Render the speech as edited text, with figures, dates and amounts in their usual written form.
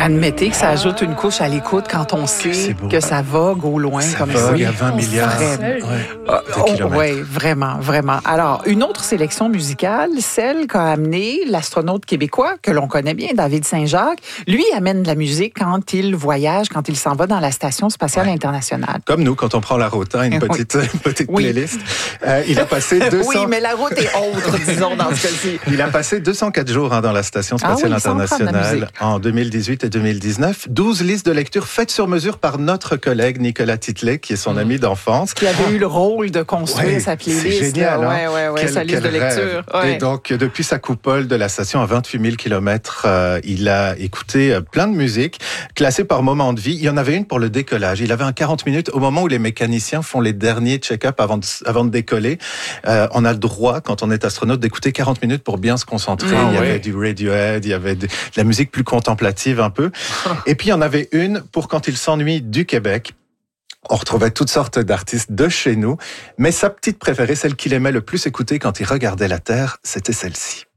Admettez que ça ajoute une couche à l'écoute quand on sait que ça vogue au loin ça comme vogue ça. à 20 milliards de kilomètres. Oui, vraiment, vraiment. Alors, une autre sélection musicale, celle qu'a amené l'astronaute québécois que l'on connaît bien, David Saint-Jacques. Lui amène de la musique quand il voyage, quand il s'en va dans la Station spatiale internationale. Comme nous, quand on prend la route, une petite playlist. Il a passé 200... Oui, mais la route est autre, disons, dans ce cas-ci. Il a passé 204 jours dans la Station spatiale internationale en 2018 et 2019. 12 listes de lecture faites sur mesure par notre collègue Nicolas Titlet, qui est son ami d'enfance. Qui avait eu le rôle de construire sa playlist. C'est génial, sa liste de lecture. Et donc, depuis sa coupole de la station à 28 000 km, il a écouté plein de musique, classées par moment de vie. Il y en avait une pour le décollage. Il avait un 40 minutes au moment où les mécaniciens font les derniers check-up avant de décoller. On a le droit, quand on est astronaute, d'écouter 40 minutes pour bien se concentrer. Il y avait du Radiohead, il y avait de la musique plus contemplative un peu. Et puis, il y en avait une pour quand il s'ennuie du Québec. On retrouvait toutes sortes d'artistes de chez nous. Mais sa petite préférée, celle qu'il aimait le plus écouter quand il regardait la Terre, c'était celle-ci.